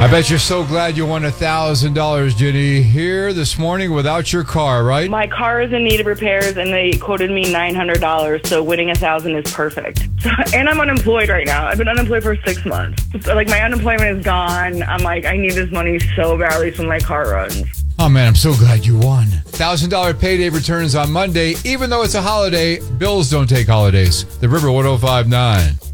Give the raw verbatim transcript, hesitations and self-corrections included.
I bet you're so glad you won one thousand dollars, Jenny, here this morning without your car, right? My car is in need of repairs, and they quoted me nine hundred dollars, so winning one thousand dollars is perfect. So, and I'm unemployed right now. I've been unemployed for six months. So, like, my unemployment is gone. I'm like, I need this money so badly so my car runs. Oh, man, I'm so glad you won. one thousand dollars payday returns on Monday. Even though it's a holiday, bills don't take holidays. The River one oh five point nine.